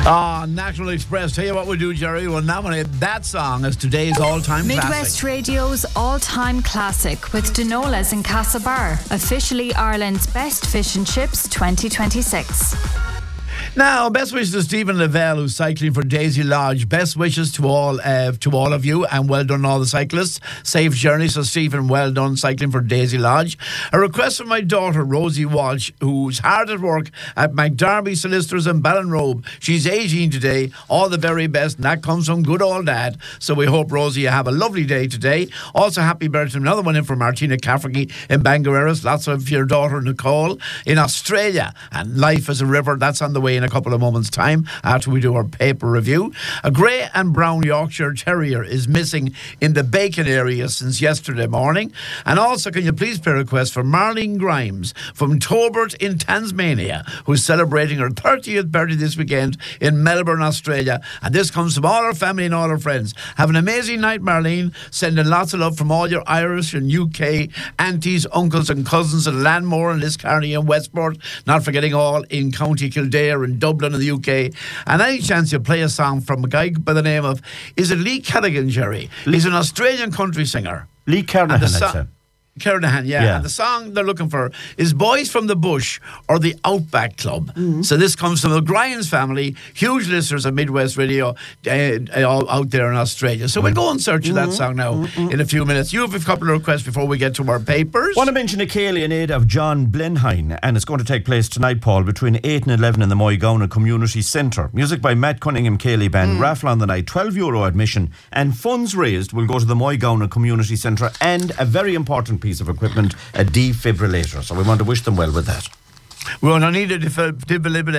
National Express. Tell you what we'll do, Jerry. We'll nominate that song as today's all-time Midwest classic. Radio's all-time classic with Denola's in Castlebar. Officially Ireland's best fish and chips 2026. Now, best wishes to Stephen Lavelle, who's cycling for Daisy Lodge. Best wishes to all of you, and well done all the cyclists. Safe journey. So, Stephen, well done cycling for Daisy Lodge. A request from my daughter, Rosie Walsh, who's hard at work at McDermott Solicitors in Ballinrobe. She's 18 today. All the very best, and that comes from good old dad. So we hope, Rosie, you have a lovely day today. Also, happy birthday. Another one in for Martina Cafferty in Bangareras. Lots of your daughter, Nicole, in Australia. And Life is a River. That's on the way in a couple of moments' time after we do our paper review. A grey and brown Yorkshire Terrier is missing in the Bacon area since yesterday morning. And also, can you please play a request for Marlene Grimes from Tolbert in Tasmania, who's celebrating her 30th birthday this weekend in Melbourne, Australia. And this comes from all our family and all our friends. Have an amazing night, Marlene. Sending lots of love from all your Irish and UK aunties, uncles and cousins in Landmore and Liscarney and Westport. Not forgetting all in County Kildare and Dublin in the UK. And any chance you play a song from a guy by the name of, is it Lee Callaghan, Jerry? He's an Australian country singer. Lee Carnahan, I'd say. Carnahan, yeah. And the song they're looking for is Boys from the Bush or the Outback Club. So this comes from the Grimes family, huge listeners of Midwest Radio all out there in Australia. So we'll go and search for that song now in a few minutes. You have a couple of requests before we get to our papers. I want to mention a Cayley in aid of John Blenheim, and it's going to take place tonight, Paul, between 8 and 11 in the Moygaona Community Centre. Music by Matt Cunningham Cayley Band, raffle on the night, €12 admission, and funds raised will go to the Moygaona Community Centre and a very important piece of equipment, a defibrillator. So we want to wish them well with that. We will need a defibrillator.